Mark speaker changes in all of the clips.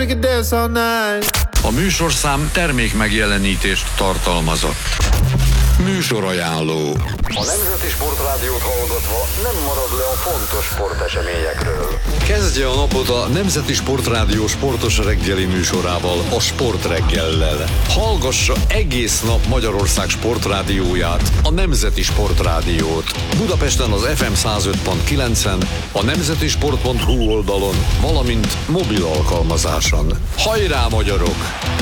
Speaker 1: A műsorszám termék megjelenítést tartalmazott. Műsorajánló.
Speaker 2: A Nemzeti Sportrádiót hallgatva nem marad le a fontos sporteseményekről.
Speaker 1: Kezdje a napot a Nemzeti Sportrádió sportos reggeli műsorával, a Sportreggellel. Hallgassa egész nap Magyarország sportrádióját, a Nemzeti Sportrádiót. Budapesten az FM 105.9-en, a nemzetisport.hu oldalon, valamint mobil alkalmazáson. Hajrá, magyarok!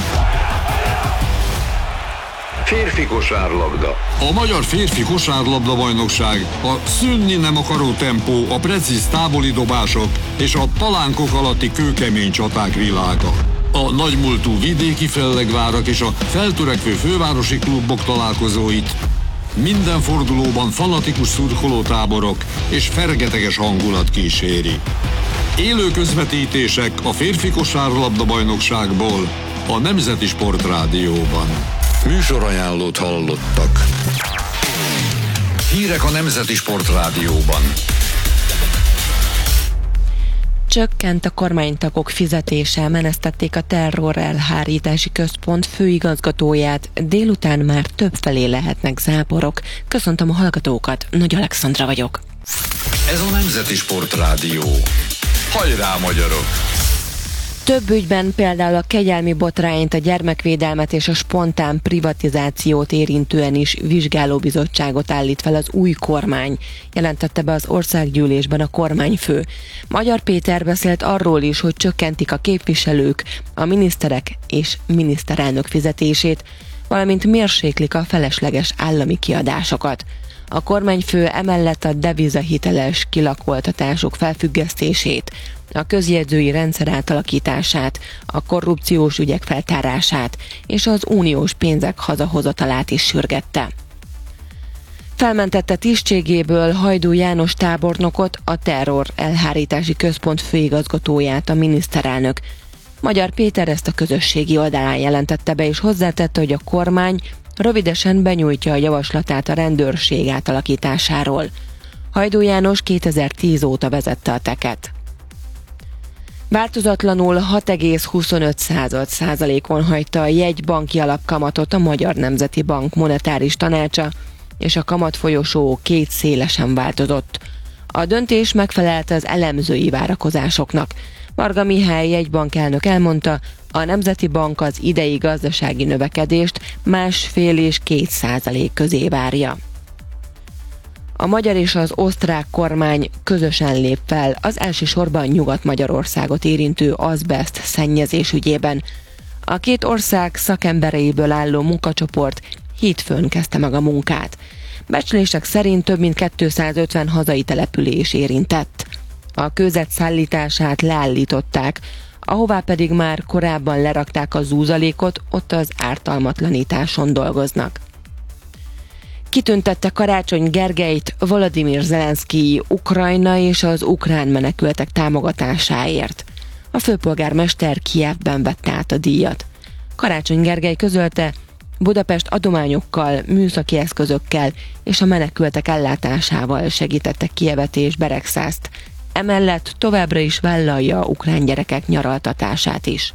Speaker 2: Férfi kosárlabda.
Speaker 3: A Magyar Férfi Kosárlabda Bajnokság, a szűnni nem akaró tempó, a precíz távoli dobások és a palánkok alatti kőkemény csaták világa. A nagymúltú vidéki fellegvárak és a feltörekvő fővárosi klubok találkozóit minden fordulóban fanatikus szurkolótáborok és fergeteges hangulat kíséri. Élő közvetítések a Férfi Kosárlabda Bajnokságból a Nemzeti Sportrádióban.
Speaker 1: Műsorajánlót hallottak. Hírek a Nemzeti Sportrádióban.
Speaker 4: Csökkent a kormánytagok fizetése, menesztették a terrorelhárítási központ főigazgatóját, délután már többfelé lehetnek záporok. Köszöntöm a hallgatókat, Nagy Alexandra vagyok.
Speaker 1: Ez a Nemzeti Sportrádió. Hajrá, magyarok!
Speaker 4: Több ügyben, például a kegyelmi botrányt, a gyermekvédelmet és a spontán privatizációt érintően is vizsgálóbizottságot állít fel az új kormány, jelentette be az országgyűlésben a kormányfő. Magyar Péter beszélt arról is, hogy csökkentik a képviselők, a miniszterek és miniszterelnök fizetését, valamint mérséklik a felesleges állami kiadásokat. A kormányfő emellett a devizahiteles kilakoltatások felfüggesztését, a közjegyzői rendszer átalakítását, a korrupciós ügyek feltárását és az uniós pénzek hazahozatalát is sürgette. Felmentette tisztségéből Hajdú János tábornokot, a terror elhárítási központ főigazgatóját a miniszterelnök. Magyar Péter ezt a közösségi oldalán jelentette be, és hozzátette, hogy a kormány rövidesen benyújtja a javaslatát a rendőrség átalakításáról. Hajdú János 2010 óta vezette a teket. Változatlanul 6,25%-on hagyta a jegybanki alapkamatot a Magyar Nemzeti Bank monetáris tanácsa, és a kamatfolyosó kétszélesen változott. A döntés megfelelt az elemzői várakozásoknak. Varga Mihály jegybankelnök elmondta, a Nemzeti Bank az idei gazdasági növekedést 1,5 és 2% közé várja. A magyar és az osztrák kormány közösen lép fel az elsősorban Nyugat-Magyarországot érintő azbeszt szennyezés ügyében. A két ország szakembereiből álló munkacsoport hétfőn kezdte meg a munkát. Becslések szerint több mint 250 hazai település érintett. A kőzet szállítását leállították, ahová pedig már korábban lerakták a zúzalékot, ott az ártalmatlanításon dolgoznak. Kitüntette Karácsony Gergelyt Volodymyr Zelenszkij Ukrajna és az ukrán menekültek támogatásáért. A főpolgármester Kijevben vette át a díjat. Karácsony Gergely közölte, Budapest adományokkal, műszaki eszközökkel és a menekültek ellátásával segítette Kijevet és Beregszászt. Emellett továbbra is vállalja ukrán gyerekek nyaraltatását is.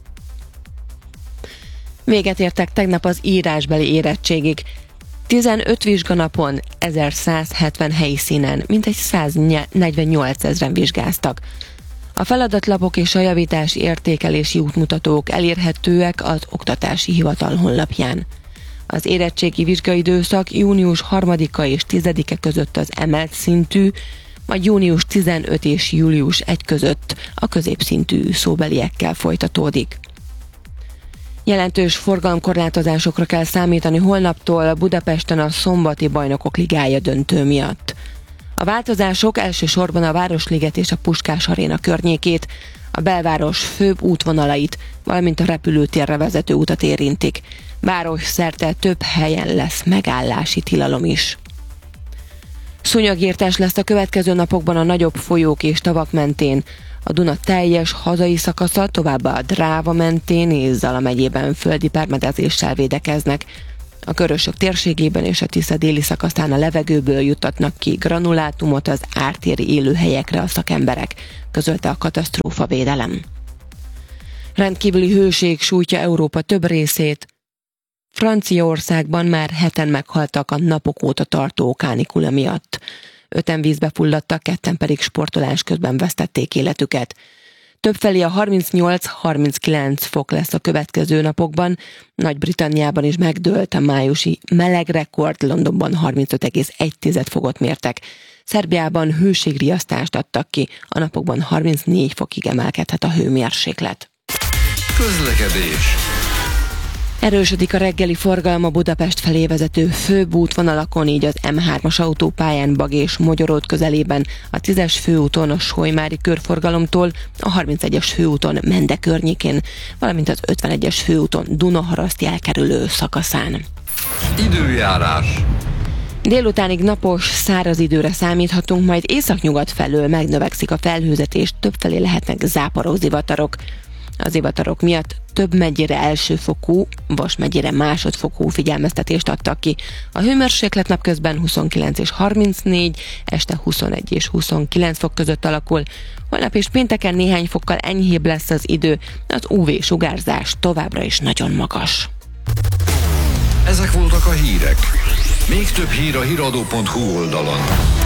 Speaker 4: Véget értek tegnap az írásbeli érettségig. 15 vizsganapon, 1170 helyszínen, mintegy 148 000 vizsgáztak. A feladatlapok és a javítási értékelési útmutatók elérhetőek az Oktatási Hivatal honlapján. Az érettségi vizsgaidőszak június 3-a és 10-e között az emelt szintű, majd június 15 és július 1 között a középszintű szóbeliekkel folytatódik. Jelentős forgalomkorlátozásokra kell számítani holnaptól Budapesten a szombati Bajnokok Ligája döntő miatt. A változások elsősorban a Városliget és a Puskás Aréna környékét, a belváros főbb útvonalait, valamint a repülőtérre vezető utat érintik. Városszerte több helyen lesz megállási tilalom is. Szúnyogírtás lesz a következő napokban a nagyobb folyók és tavak mentén. A Duna teljes hazai szakasza, továbbá a Dráva mentén és Zala megyében földi permedezéssel védekeznek. A Körösök térségében és a Tisza déli szakaszán a levegőből juttatnak ki granulátumot az ártéri élőhelyekre a szakemberek, közölte a katasztrófavédelem. Rendkívüli hőség sújtja Európa több részét. Franciaországban már 7 meghaltak a napok óta tartó kánikula miatt. 5 vízbe fulladtak, 2 pedig sportolás közben vesztették életüket. Többfelé a 38-39 fok lesz a következő napokban. Nagy-Britanniában is megdőlt a májusi melegrekord, Londonban 35,1 fokot mértek. Szerbiában hőségriasztást adtak ki, a napokban 34 fokig emelkedhet a hőmérséklet.
Speaker 1: Közlekedés.
Speaker 4: Erősödik a reggeli forgalom a Budapest felé vezető főbb útvonalakon, így az M3-as autópályán Bag és Mogyoród közelében, a 10-es főúton a Solymári körforgalomtól, a 31-es főúton Mende környékén, valamint az 51-es főúton Dunaharaszti elkerülő szakaszán.
Speaker 1: Időjárás.
Speaker 4: Délutánig napos, száraz időre számíthatunk, majd északnyugat felől megnövekszik a felhőzetés, többfelé lehetnek záporok, zivatarok. Az zivatarok miatt több megyére elsőfokú, Vas megyére másodfokú figyelmeztetést adtak ki. A hőmérséklet napközben 29 és 34, este 21 és 29 fok között alakul. Holnap és pénteken néhány fokkal enyhébb lesz az idő, az UV-sugárzás továbbra is nagyon magas.
Speaker 1: Ezek voltak a hírek. Még több hír a híradó.hu oldalon.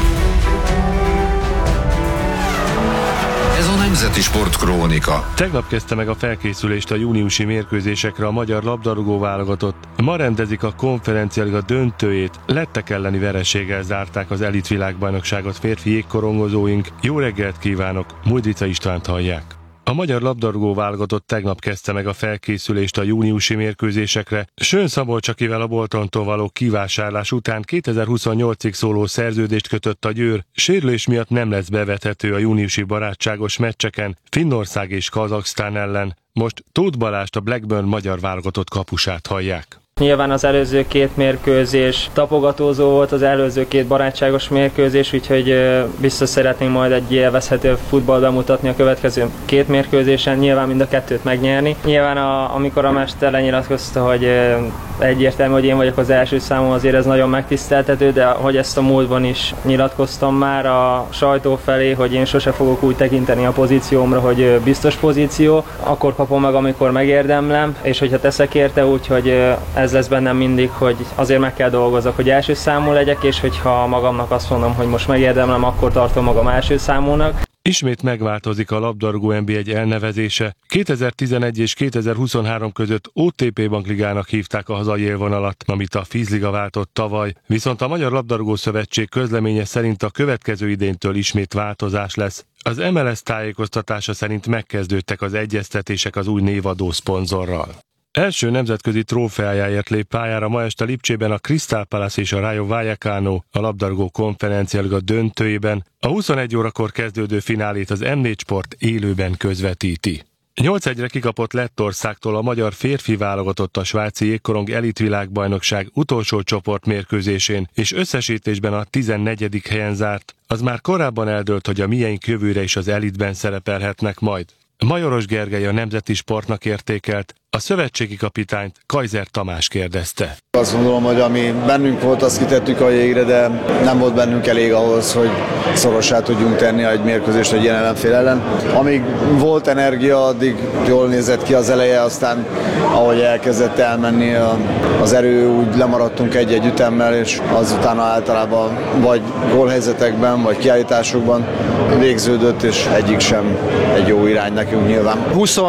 Speaker 1: Ez a Nemzeti Sportkrónika.
Speaker 5: Tegnap kezdte meg a felkészülést a júniusi mérkőzésekre a magyar labdarúgó válogatott. Ma rendezik a Konferencia Liga döntőjét. Lettek elleni vereséggel zárták az elit világbajnokságot férfi jégkorongozóink. Jó reggelt kívánok, Mújdrica Istvánt hallják. A magyar labdarúgó válogatott tegnap kezdte meg a felkészülést a júniusi mérkőzésekre. Sőn Szabolcsakivel a Boltontól való kivásárlás után 2028-ig szóló szerződést kötött a Győr. Sérülés miatt nem lesz bevethető a júniusi barátságos meccseken Finnország és Kazaksztán ellen. Most Tóth Balást, a Blackburn magyar válogatott kapusát hallják.
Speaker 6: Nyilván az előző 2 mérkőzés tapogatózó volt, az előző 2 barátságos mérkőzés, úgyhogy biztos szeretnénk majd egy élvezhető futball bemutatni a következő 2 mérkőzésen, nyilván mind a 2-t megnyerni. Nyilván amikor a mester lenyilatkozta, hogy egyértelmű, hogy én vagyok az első számú, azért ez nagyon megtiszteltető, de hogy ezt a múltban is nyilatkoztam már a sajtó felé, hogy én sose fogok úgy tekinteni a pozíciómra, hogy biztos pozíció, akkor kapom meg, amikor megérdemlem, és hogyha teszek érte, úgyhogy ez lesz bennem mindig, hogy azért meg kell dolgozok, hogy első számú legyek, és hogyha magamnak azt mondom, hogy most megérdemlem, akkor tartom magam első számúnak.
Speaker 5: Ismét megváltozik a labdarúgó NB1 elnevezése. 2011 és 2023 között OTP Bankligának hívták a hazai élvonalat, amit a Fízliga váltott tavaly. Viszont a Magyar Labdarúgó Szövetség közleménye szerint a következő idénytől ismét változás lesz. Az MLS tájékoztatása szerint megkezdődtek az egyeztetések az új névadó szponzorral. Első nemzetközi trófeájáért lép pályára ma este Lipcsében a Crystal Palace és a Rayo Vallecano a labdarúgó Konferencia Liga döntőjében. A 21 órakor kezdődő finálét az M4 Sport élőben közvetíti. 8-1-re kikapott Lettországtól a magyar férfi válogatott a svájci jégkorong elitvilágbajnokság utolsó csoportmérkőzésén, és összesítésben a 14. helyen zárt. Az már korábban eldőlt, hogy a miénk jövőre is az elitben szerepelhetnek majd. Majoros Gergely a Nemzeti Sportnak értékelt, a szövetségi kapitányt Kaiser Tamás kérdezte.
Speaker 7: Azt gondolom, hogy ami bennünk volt, azt kitettük a jégre, de nem volt bennünk elég ahhoz, hogy szorossá tudjunk tenni egy mérkőzést egy ilyen ellenfél ellen. Amíg volt energia, addig jól nézett ki az eleje, aztán ahogy elkezdett elmenni az erő, úgy lemaradtunk egy-egy ütemmel, és azután általában vagy gólhelyzetekben, vagy kiállításokban végződött, és egyik sem egy jó irány nekünk nyilván.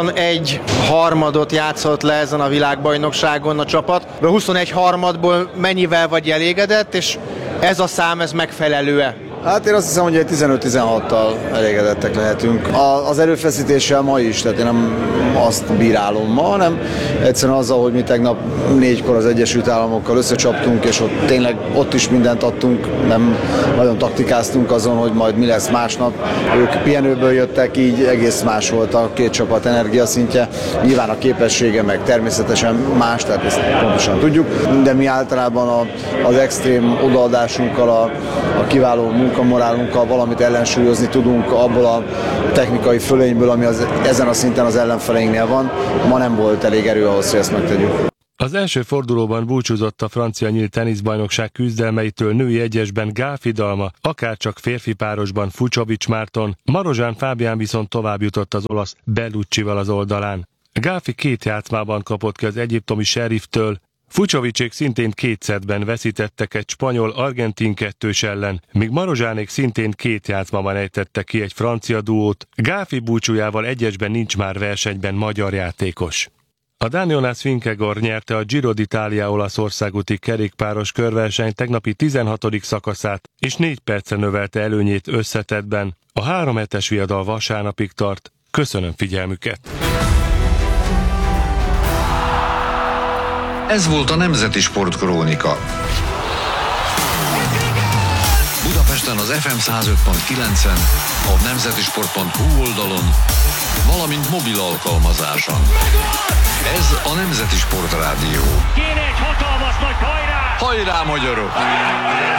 Speaker 8: 21 harmadot játszott le ezen a világbajnokságon a csapat. A 21 harmadból mennyivel vagy elégedett, és ez a szám, ez megfelelő-e?
Speaker 7: Hát én azt hiszem, hogy egy 15-16-tal elégedettek lehetünk. Az erőfeszítéssel ma is, tehát én nem azt bírálom ma, hanem egyszerűen azzal, hogy mi tegnap 4-kor az Egyesült Államokkal összecsaptunk, és ott is mindent adtunk, nem nagyon taktikáztunk azon, hogy majd mi lesz másnap. Ők pihenőből jöttek, így egész más volt a 2 csapat energiaszintje. Nyilván a képessége meg természetesen más, tehát ezt pontosan tudjuk, de mi általában az extrém odaadásunkkal, a kiváló munkamorálunkkal valamit ellensúlyozni tudunk abból a technikai fölényből, ami ezen a szinten az ellenfeleinknél van. Ma nem volt elég erő ahhoz, hogy ezt megtegyük.
Speaker 5: Az első fordulóban búcsúzott a francia nyílt teniszbajnokság küzdelmeitől női egyesben Gál Fidalma, akárcsak férfi párosban Fucsovics Márton, Marozsán Fábián viszont tovább jutott az olasz Belluccival az oldalán. Gáfi 2 játszmában kapott ki az egyiptomi Seriftől, Fucovicsék szintén 2 szettben veszítettek egy spanyol-argentin 2-s ellen, míg Marozsánék szintén 2 játszmában ejtettek ki egy francia duót. Gáfi búcsújával 1-1-ben nincs már versenyben magyar játékos. A Dán Jonas Vingegaard nyerte a Giro d'Italia Olaszország úti kerékpáros körverseny tegnapi 16. szakaszát, és 4 percre növelte előnyét összetettben. A 3 hetes viadal vasárnapig tart. Köszönöm figyelmüket!
Speaker 1: Ez volt a Nemzeti Sportkrónika. Budapesten az FM 105.9-en, a nemzetisport.hu oldalon, valamint mobil alkalmazáson. Ez a Nemzeti Sportrádió.
Speaker 9: Kéne egy hatalmas nagy hajrá!
Speaker 1: Hajrá, magyarok!